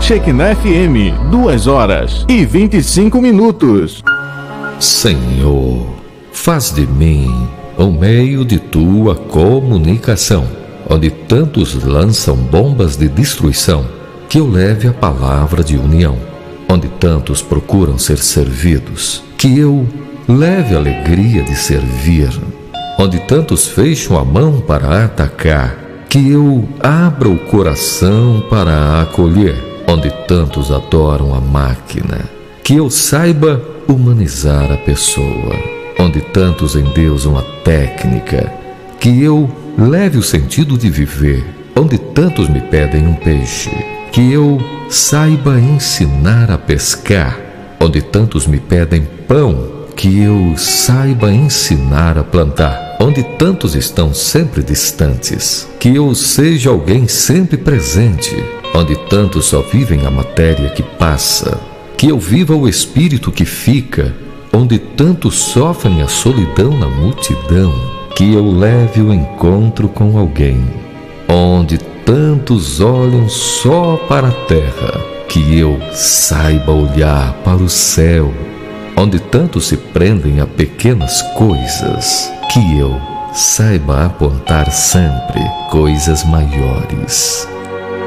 Shekinah FM, 2h25. Senhor, faz de mim o meio de tua comunicação, onde tantos lançam bombas de destruição, que eu leve a palavra de união. Onde tantos procuram ser servidos, que eu leve a alegria de servir. Onde tantos fecham a mão para atacar, que eu abra o coração para acolher. Onde tantos adoram a máquina, que eu saiba humanizar a pessoa. Onde tantos endeusam a técnica, que eu leve o sentido de viver. Onde tantos me pedem um peixe, que eu saiba ensinar a pescar. Onde tantos me pedem pão, que eu saiba ensinar a plantar. Onde tantos estão sempre distantes, que eu seja alguém sempre presente. Onde tantos só vivem a matéria que passa, que eu viva o espírito que fica. Onde tantos sofrem a solidão na multidão, que eu leve o encontro com alguém. Onde tantos olham só para a terra, que eu saiba olhar para o céu. Onde tantos se prendem a pequenas coisas, que eu saiba apontar sempre coisas maiores.